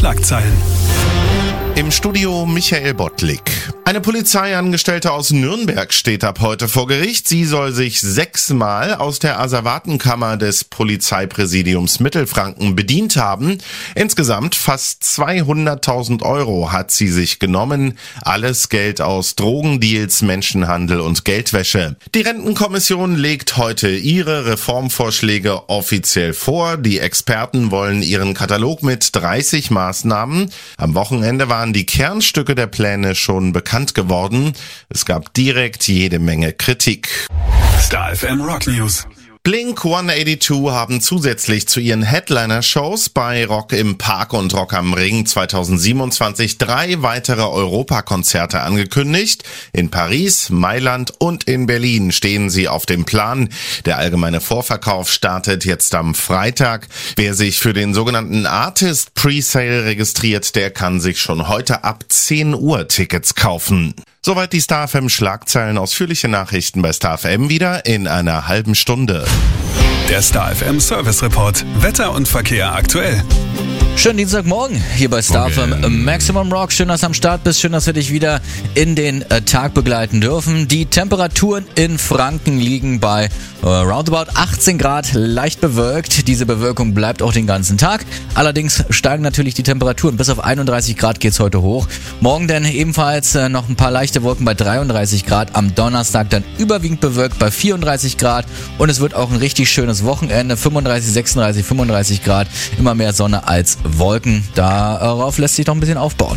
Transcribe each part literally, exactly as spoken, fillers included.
Schlagzeilen. Im Studio Michael Bottlik. Eine Polizeiangestellte aus Nürnberg steht ab heute vor Gericht. Sie soll sich sechsmal aus der Asservatenkammer des Polizeipräsidiums Mittelfranken bedient haben. Insgesamt fast zweihunderttausend Euro hat sie sich genommen. Alles Geld aus Drogendeals, Menschenhandel und Geldwäsche. Die Rentenkommission legt heute ihre Reformvorschläge offiziell vor. Die Experten wollen ihren Katalog mit dreißig Maßnahmen. Am Wochenende waren die Kernstücke der Pläne schon bekannt geworden. Es gab direkt jede Menge Kritik. Star F M Rock News. Blink hundertzweiundachtzig haben zusätzlich zu ihren Headliner-Shows bei Rock im Park und Rock am Ring zweitausendsiebenundzwanzig drei weitere Europakonzerte angekündigt. In Paris, Mailand und in Berlin stehen sie auf dem Plan. Der allgemeine Vorverkauf startet jetzt am Freitag. Wer sich für den sogenannten Artist Presale registriert, der kann sich schon heute ab zehn Uhr Tickets kaufen. Soweit die Star F M Schlagzeilen. Ausführliche Nachrichten bei Star F M wieder in einer halben Stunde. Der Star F M Service Report. Wetter und Verkehr aktuell. Schönen Dienstagmorgen hier bei Star F M Maximum Rock. Schön, dass du am Start bist. Schön, dass wir dich wieder in den äh, Tag begleiten dürfen. Die Temperaturen in Franken liegen bei äh, roundabout achtzehn Grad, leicht bewölkt. Diese Bewölkung bleibt auch den ganzen Tag. Allerdings steigen natürlich die Temperaturen. Bis auf einunddreißig Grad geht's heute hoch. Morgen dann ebenfalls äh, noch ein paar leichte Wolken bei dreiunddreißig Grad. Am Donnerstag dann überwiegend bewölkt bei vierunddreißig Grad. Und es wird auch ein richtig schönes Wochenende. fünfunddreißig, sechsunddreißig, fünfunddreißig Grad. Immer mehr Sonne als Wolken, darauf lässt sich noch ein bisschen aufbauen.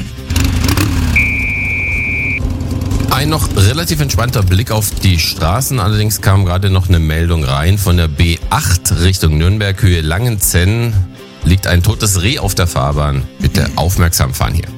Ein noch relativ entspannter Blick auf die Straßen, allerdings kam gerade noch eine Meldung rein von der B acht Richtung Nürnberg, Höhe Langenzenn, liegt ein totes Reh auf der Fahrbahn. Bitte aufmerksam fahren hier.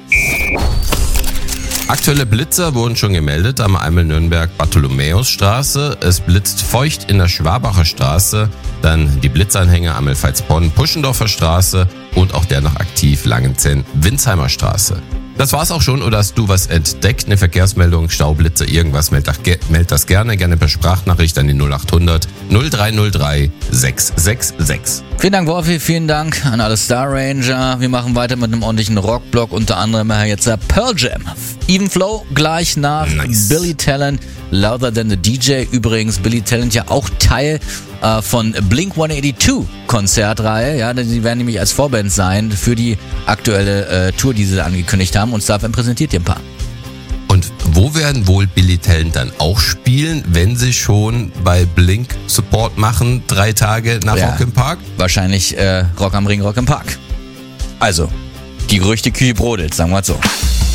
Aktuelle Blitzer wurden schon gemeldet am Eimel-Nürnberg-Bartholomäusstraße. Es blitzt feucht in der Schwabacher Straße, dann die Blitzanhänger Ameln-Veitsbronn-Puschendorfer Straße und auch der noch aktiv Langenzenn-Winsheimer Straße. Das war's auch schon, oder hast du was entdeckt? Eine Verkehrsmeldung, Staublitzer, irgendwas, meld das, meld das gerne, gerne per Sprachnachricht an die null acht hundert null drei null drei sechs sechs sechs. Vielen Dank, Wolfi, vielen Dank an alle Star Ranger. Wir machen weiter mit einem ordentlichen Rockblock, unter anderem jetzt Pearl Jam. Even Flow gleich nach nice. Billy Talent, Louder Than the D J. Übrigens, Billy Talent ja auch Teil äh, von Blink hundertzweiundachtzig Konzertreihe. Ja, die werden nämlich als Vorband sein für die aktuelle äh, Tour, die sie angekündigt haben. Und Star F M präsentiert dir ein paar. Und wo werden wohl Billy Talent dann auch spielen, wenn sie schon bei Blink Support machen, drei Tage nach ja, Rock im Park? Wahrscheinlich äh, Rock am Ring, Rock im Park. Also, die Gerüchteküche brodelt, sagen wir mal so.